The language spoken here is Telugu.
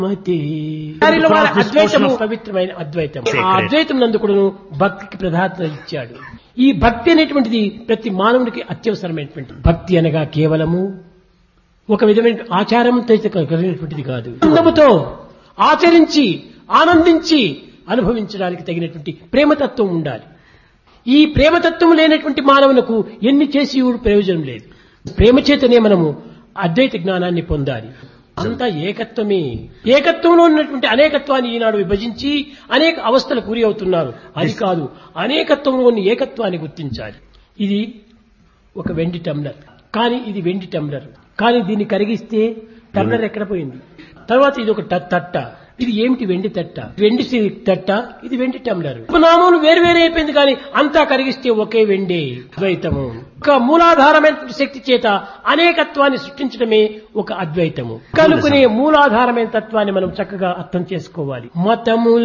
దానిలో వాళ్ళ అద్వైతము పవిత్రమైన అద్వైతం. ఆ అద్వైతం నందుకుడును భక్తికి ప్రాధాన్యత ఇచ్చాడు. ఈ భక్తి అనేటువంటిది ప్రతి మానవునికి అత్యవసరమైనటువంటి భక్తి అనగా కేవలము ఒక విధమైన ఆచారంతో కలిగినటువంటిది కాదు. ఆనందముతో ఆచరించి ఆనందించి అనుభవించడానికి తగినటువంటి ప్రేమతత్వం ఉండాలి. ఈ ప్రేమతత్వం లేనటువంటి మానవులకు ఎన్ని చేసి ప్రయోజనం లేదు. ప్రేమ చేతనే మనము అద్వైత జ్ఞానాన్ని పొందాలి. అంతా ఏకత్వమే. ఏకత్వంలో ఉన్నటువంటి అనేకత్వాన్ని ఈనాడు విభజించి అనేక అవస్థలకు గురి అవుతున్నారు. అది కాదు, అనేకత్వంలోని ఏకత్వాన్ని గుర్తించాలి. ఇది ఒక వెండి టమ్లర్, కానీ ఇది వెండి టమ్లర్, కానీ దీన్ని కరిగిస్తే టమ్లర్ ఎక్కడ పోయింది? తర్వాత ఇది ఒక తట్ట, ఇది ఏమిటి? వెండి తట్ట. వెండి తట్ట, ఇది వెండి టమ్లర్. ఉపనామములు వేరు వేరే అయిపోయింది, కానీ అంతా కరిగిస్తే ఒకే వెండి అద్వైతము. ఒక మూలాధారమైన శక్తి చేత అనేకత్వాన్ని సృష్టించడమే ఒక అద్వైతము. కనుకునే మూలాధారమైన తత్వాన్ని మనం చక్కగా అర్థం చేసుకోవాలి. మతము